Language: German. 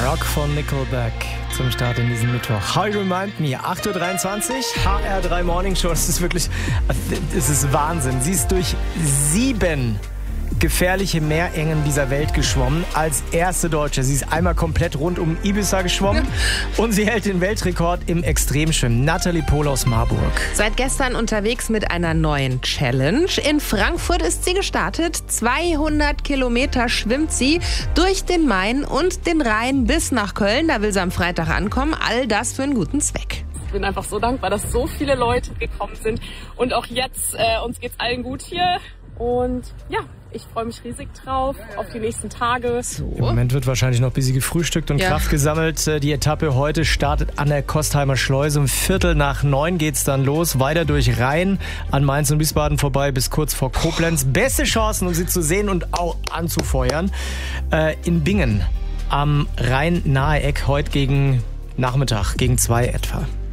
Rock von Nickelback zum Start in diesem Mittwoch. How You Remind Me, 8.23 Uhr, HR3 Morning Show. Das ist wirklich, es ist Wahnsinn. Sie ist durch 7 gefährliche Meerengen dieser Welt geschwommen. Als erste Deutsche. Sie ist einmal komplett rund um Ibiza geschwommen und sie hält den Weltrekord im Extremschwimmen. Nathalie Pohl aus Marburg. Seit gestern unterwegs mit einer neuen Challenge. In Frankfurt ist sie gestartet. 200 Kilometer schwimmt sie durch den Main und den Rhein bis nach Köln. Da will sie am Freitag ankommen. All das für einen guten Zweck. Ich bin einfach so dankbar, dass so viele Leute gekommen sind. Und auch jetzt, uns geht's allen gut hier. Und ja, ich freue mich riesig drauf auf die nächsten Tage. Im Moment wird wahrscheinlich noch ein bisschen gefrühstückt und Kraft gesammelt. Die Etappe heute startet an der Kostheimer Schleuse. Um 8:45 geht's dann los. Weiter durch Rhein an Mainz und Wiesbaden vorbei bis kurz vor Koblenz. Beste Chancen, um sie zu sehen und auch anzufeuern. In Bingen am Rhein-Nahe-Eck heute gegen Nachmittag, gegen 2 etwa.